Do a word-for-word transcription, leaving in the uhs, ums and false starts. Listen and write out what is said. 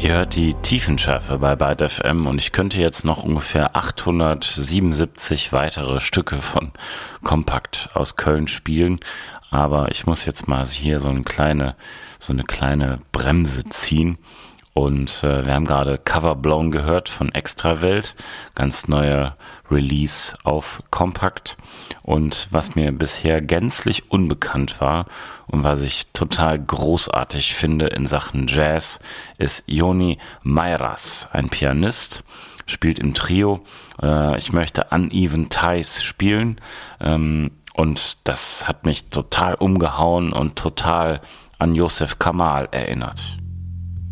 Ihr hört die Tiefenschärfe bei Byte F M und ich könnte jetzt noch ungefähr achthundertsiebenundsiebzig weitere Stücke von Kompakt aus Köln spielen, aber ich muss jetzt mal hier so eine kleine, so eine kleine Bremse ziehen. Und äh, wir haben gerade Cover Blown gehört von Extrawelt, ganz neuer Release auf Kompakt. Und was mir bisher gänzlich unbekannt war und was ich total großartig finde in Sachen Jazz, ist Joni Meiras, ein Pianist, spielt im Trio. Äh, ich möchte Uneven Ties spielen ähm, und das hat mich total umgehauen und total an Joseph Kamal erinnert.